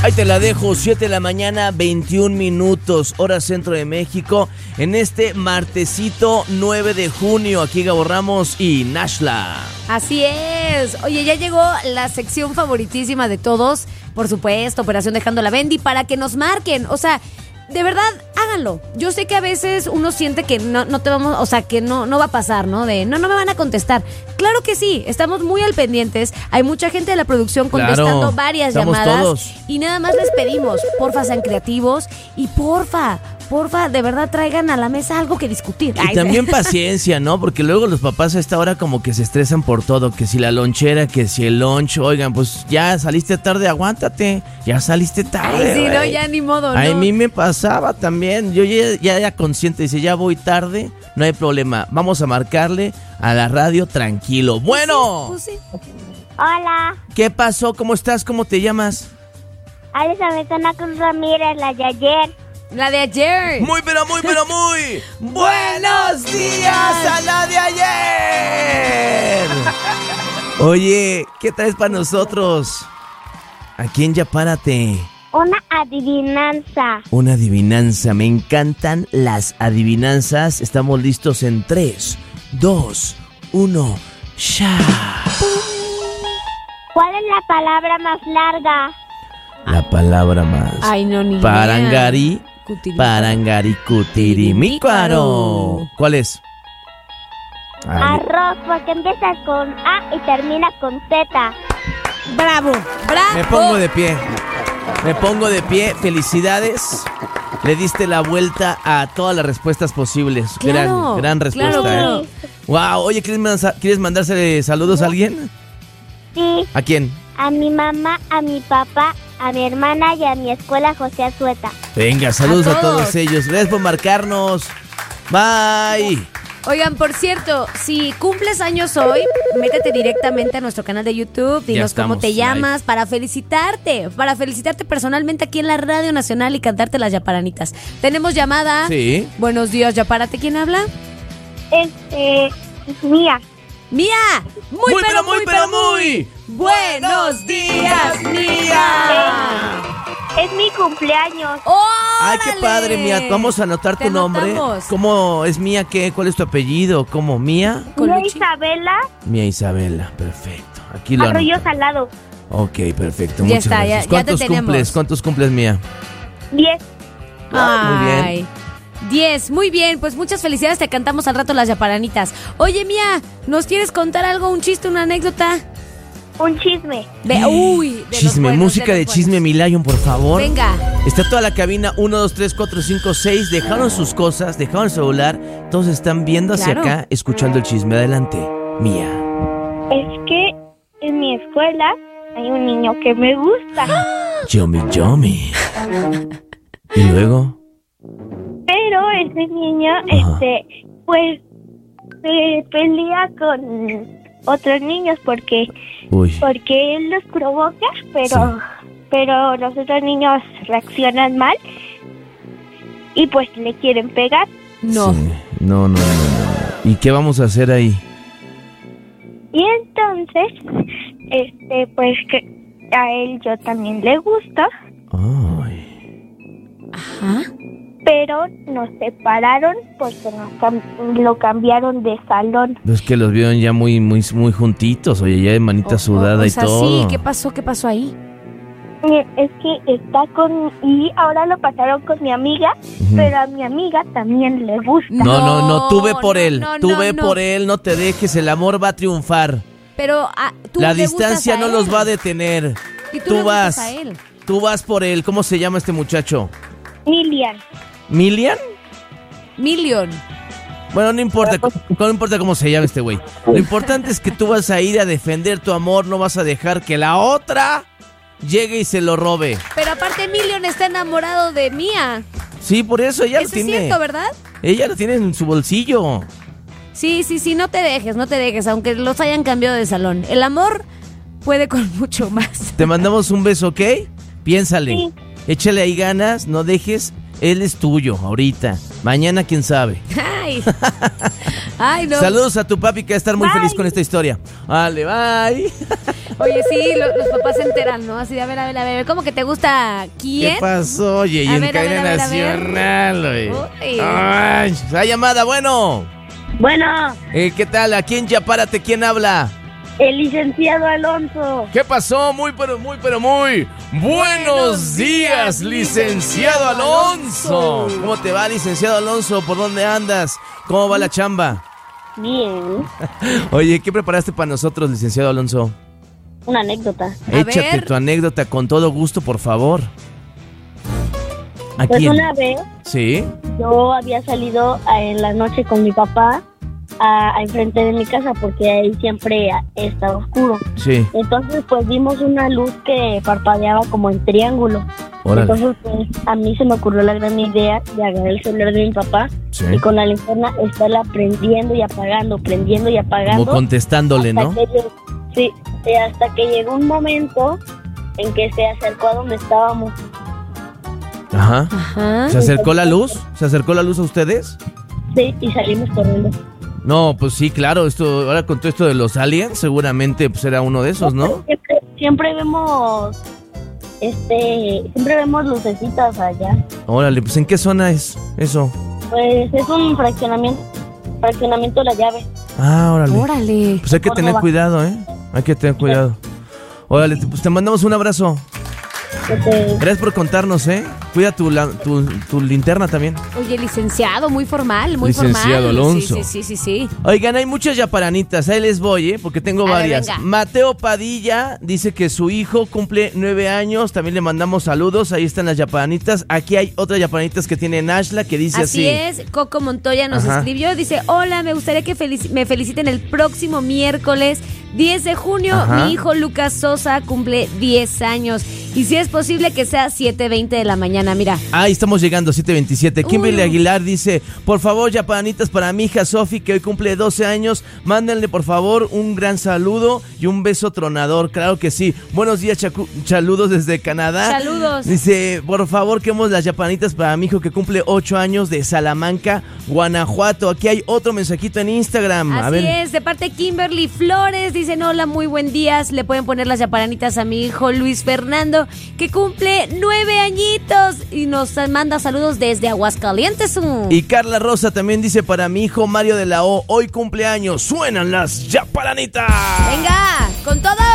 Ahí te la dejo, 7 de la mañana, 21 minutos, hora centro de México, en este martesito 9 de junio, aquí Gabo Ramos y Nashla. Así es. Oye, ya llegó la sección favoritísima de todos, por supuesto, Operación Dejando la Bendy, para que nos marquen, o sea, de verdad, háganlo. Yo sé que a veces uno siente que no te vamos, o sea, que no va a pasar, ¿no? De no me van a contestar. Claro que sí, estamos muy al pendientes. Hay mucha gente de la producción contestando varias llamadas. Todos. Y nada más les pedimos, porfa, sean creativos y porfa, de verdad traigan a la mesa algo que discutir. Y también paciencia, ¿no? Porque luego los papás a esta hora como que se estresan por todo, que si la lonchera, que si el lunch, oigan, pues ya saliste tarde, aguántate, ya saliste tarde. Ay, sí, no, ya ni modo, ¿no? A mí me pasaba también, yo ya consciente, dice, ya voy tarde, no hay problema, vamos a marcarle a la radio tranquilo. Bueno. Pues sí. Hola. ¿Qué pasó? ¿Cómo estás? ¿Cómo te llamas? Alexandra Cruz Ramírez, la de ayer. La de ayer. Muy buenos días a la de ayer. Oye, ¿qué traes para nosotros? Aquí en Ya Párate. Una adivinanza. Una adivinanza, me encantan las adivinanzas. Estamos listos en 3, 2, 1, ¡ya! ¿Cuál es la palabra más larga? La palabra más. Ay, no, ni Parangari. Parangari-cutirimícuaro. ¿Cuál es? Arroz, porque empieza con A y termina con Z. ¡Bravo! Me pongo de pie. Felicidades. Le diste la vuelta a todas las respuestas posibles. Claro, gran respuesta. Claro. Wow, oye, ¿quieres mandarse saludos a alguien? Sí. ¿A quién? A mi mamá, a mi papá, a mi hermana y a mi escuela José Azueta. Venga, saludos a todos ellos. Gracias por marcarnos. Bye. Oigan, por cierto, si cumples años hoy, métete directamente a nuestro canal de YouTube, dinos cómo te llamas, para felicitarte personalmente aquí en la Radio Nacional y cantarte las yaparanitas. ¿Tenemos llamada? Sí. Buenos días, Yapárate, ¿quién habla? Mía. ¡Mía! Muy buenos días, Mía. Es mi cumpleaños. Ay, qué padre, Mía. Vamos a anotar tu nombre. ¿Cómo es Mía? ¿Cuál es tu apellido? ¿Cómo? ¿Mía? Mía Isabela. Mía Isabela, perfecto. Aquí lo Arroyo anoto. Salado. Ok, perfecto. Ya Muchas está, gracias. ya te tenemos. ¿Cuántos cumples, Mía? 10. Muy bien. 10, muy bien, pues muchas felicidades, te cantamos al rato las yaparanitas. Oye, Mía, ¿nos quieres contar algo, un chiste, una anécdota? Un chisme. Chisme, música de chisme, Milayon, por favor. Venga. Está toda la cabina, 1, 2, 3, 4, 5, 6. Dejaron sus cosas, dejaron el celular. Todos están viendo hacia acá, escuchando el chisme. Adelante, Mía. Es que en mi escuela hay un niño que me gusta. Yomi. ¿Y luego? Pero ese niño, pues, se pelea con otros niños porque él los provoca, pero los otros niños reaccionan mal y pues le quieren pegar. No. Sí. No. ¿Y qué vamos a hacer ahí? Y entonces, pues que a él yo también le gusto. Ay. Ajá. Pero nos separaron porque lo cambiaron de salón. Es que los vieron ya muy juntitos, oye, ya de manita sudada y todo. Sí, ¿qué pasó ahí? Es que está y ahora lo pasaron con mi amiga, pero a mi amiga también le gusta. No, tú ve por él, por él, no te dejes, el amor va a triunfar. Pero tú la le distancia gustas a no él. los va a detener. Y tú vas a él. Tú vas por él. ¿Cómo se llama este muchacho? ¿Milian? Million. Bueno, no importa cómo se llama este güey. Lo importante es que tú vas a ir a defender tu amor, no vas a dejar que la otra llegue y se lo robe. Pero aparte Million está enamorado de Mía. Sí, por eso ella lo tiene. Eso es cierto, ¿verdad? Ella lo tiene en su bolsillo. Sí, no te dejes, aunque los hayan cambiado de salón. El amor puede con mucho más. Te mandamos un beso, ¿ok? Piénsale. Sí. Échale ahí ganas, no dejes. Él es tuyo ahorita. Mañana, quién sabe. Ay, Bye. Ay, no. Saludos a tu papi que va a estar muy feliz con esta historia. Vale, bye. Oye, sí, los papás se enteran, ¿no? Así de, a ver, ¿cómo que te gusta quién? ¿Qué pasó? Oye, y A en ver, cadena a ver. nacional, oye. Uy. Ay, la llamada, bueno. Bueno, ¿Qué tal? Aquí en Yapárate, ¿quién habla? el licenciado Alonso. ¿Qué pasó? Muy buenos días, licenciado Alonso. ¿Cómo te va, licenciado Alonso? ¿Por dónde andas? ¿Cómo va la chamba? Bien, Oye, ¿qué preparaste para nosotros, licenciado Alonso? una anécdota. Échate ver. tu anécdota con todo gusto, por favor. ¿A Pues quién? una vez ¿Sí? yo había salido en la noche con mi papá a enfrente de mi casa porque ahí siempre está oscuro. Sí. Entonces pues vimos una luz que parpadeaba como en triángulo. Órale. Entonces pues a mí se me ocurrió la gran idea de agarrar el celular de mi papá Sí. y con la linterna estarla prendiendo y apagando. Como contestándole, hasta ¿no? que sí, hasta que llegó un momento en que se acercó a donde estábamos. Ajá. Ajá. ¿Se acercó la luz? ¿Se acercó la luz a ustedes? Sí, y salimos corriendo. No, pues sí, claro, ahora con todo esto de los aliens, seguramente pues era uno de esos, ¿no? Siempre vemos lucecitas allá. Órale, pues ¿en qué zona es eso? Pues es un fraccionamiento La Llave. Ah, órale. Órale. Pues hay que tener cuidado, ¿eh? Hay que tener cuidado. Órale, pues te mandamos un abrazo. Gracias por contarnos, ¿eh? Cuida tu linterna también. Oye, licenciado, muy formal, muy Licenciado formal. Alonso. Sí. Oigan, hay muchas yaparanitas, ahí les voy, ¿eh? Porque tengo A ver, varias. venga. Mateo Padilla dice que su hijo cumple 9 años, también le mandamos saludos, ahí están las yaparanitas. Aquí hay otras yaparanitas que tiene Nashla que dice así. Así es, Coco Montoya nos Ajá. escribió, dice, hola, me gustaría que me feliciten el próximo miércoles 10 de junio. Ajá. Mi hijo Lucas Sosa cumple 10 años. Y si es posible que sea 7:20 de la mañana, mira. Ahí estamos llegando, 7:27. Kimberly Uy. Aguilar dice, por favor, yaparanitas para mi hija Sofi, que hoy cumple 12 años. Mándenle, por favor, un gran saludo y un beso tronador. Claro que sí. Buenos días, saludos desde Canadá. Saludos. Dice, por favor, quemos las yaparanitas para mi hijo que cumple 8 años de Salamanca, Guanajuato. Aquí hay otro mensajito en Instagram. A Así ver. es, de parte de Kimberly Flores, dicen, hola, muy buen día. Le pueden poner las yaparanitas a mi hijo Luis Fernando, que cumple 9 añitos y nos manda saludos desde Aguascalientes. Y Carla Rosa también dice, para mi hijo Mario de la O, hoy cumpleaños. Suenan las yaparanitas. Venga, con todo.